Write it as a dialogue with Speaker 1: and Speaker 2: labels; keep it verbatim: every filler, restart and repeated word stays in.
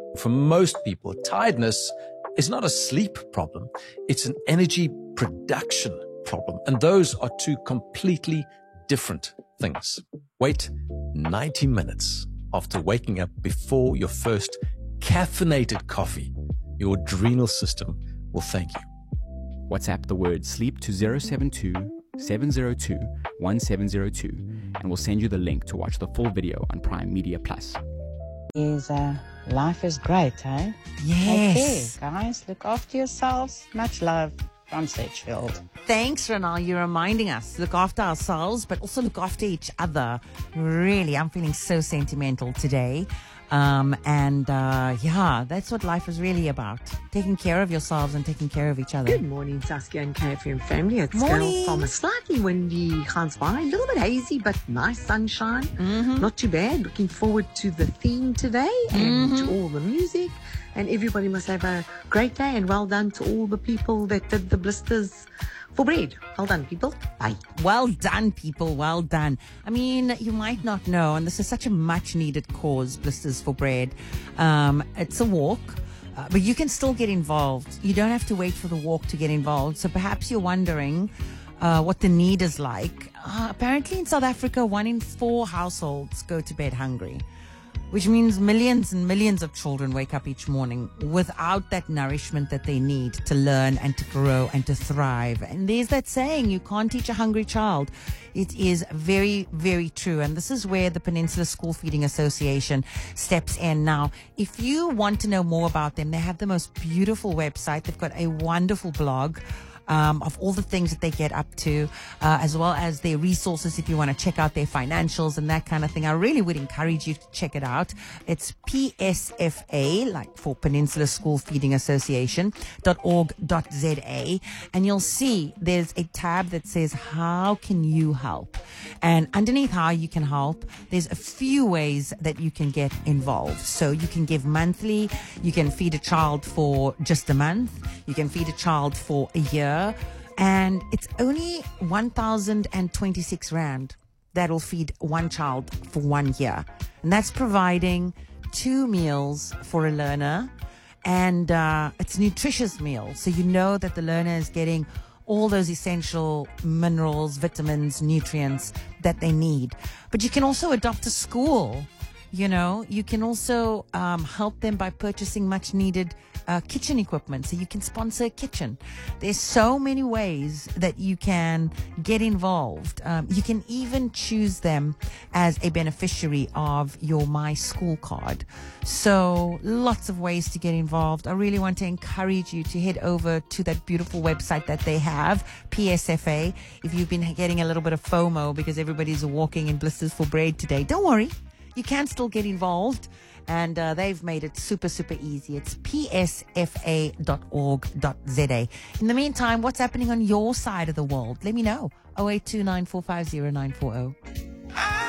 Speaker 1: For most people, tiredness is not a sleep problem. It's an energy production problem. And those are two completely different things. Wait ninety minutes after waking up before your first caffeinated coffee. Your adrenal system will thank you.
Speaker 2: WhatsApp the word sleep to zero seven two, seven zero two, one seven zero two and we'll send you the link to watch the full video on Prime Media Plus.
Speaker 3: Is uh, life is great, eh?
Speaker 4: Yes.
Speaker 3: Okay, guys, look after yourselves. Much love from Sedgefield.
Speaker 4: Thanks, Renal. You're reminding us to look after ourselves, but also look after each other. Really, I'm feeling so sentimental today. Um, and uh, yeah, that's what life is really about. Taking care of yourselves and taking care of each other.
Speaker 5: Good morning, Saskia and K F M family. It's
Speaker 4: Morning.
Speaker 5: Gail from a slightly windy Gansbaai. A little bit hazy, but nice sunshine.
Speaker 4: Mm-hmm.
Speaker 5: Not too bad. Looking forward to the theme today and to all the music. And everybody must have a great day, and well done to all the people that did the blisters for bread. Well done, people. Bye.
Speaker 4: Well done, people. Well done. I mean, you might not know, and this is such a much needed cause, Blisters for Bread. Um, it's a walk, uh, but you can still get involved. You don't have to wait for the walk to get involved. So perhaps you're wondering uh, what the need is like. Uh, apparently in South Africa, one in four households go to bed hungry, which means millions and millions of children wake up each morning without that nourishment that they need to learn and to grow and to thrive. And there's that saying, you can't teach a hungry child. It is very, very true. And this is where the Peninsula School Feeding Association steps in. Now, if you want to know more about them, they have the most beautiful website. They've got a wonderful blog. Um, of all the things that they get up to, uh, as well as their resources if you want to check out their financials and that kind of thing. I really would encourage you to check it out. It's P S F A, like for Peninsula School Feeding Association, dot org dot z a, and you'll see there's a tab that says, how can you help? And underneath how you can help, there's a few ways that you can get involved. So you can give monthly, you can feed a child for just a month, you can feed a child for a year, and it's only one thousand twenty-six rand that'll feed one child for one year. And that's providing two meals for a learner, and uh, it's a nutritious meal. So you know that the learner is getting all those essential minerals, vitamins, nutrients that they need. But you can also adopt a school. You know, you can also um, help them by purchasing much needed uh, kitchen equipment. So you can sponsor a kitchen. There's so many ways that you can get involved. Um, you can even choose them as a beneficiary of your My School card. So lots of ways to get involved. I really want to encourage you to head over to that beautiful website that they have, P S F A. If you've been getting a little bit of FOMO because everybody's walking in Blisters for Bread today, don't worry. You can still get involved, and uh, they've made it super, super easy. It's P S F A dot org dot z a. In the meantime, what's happening on your side of the world? Let me know. oh eight two nine four five zero nine four zero.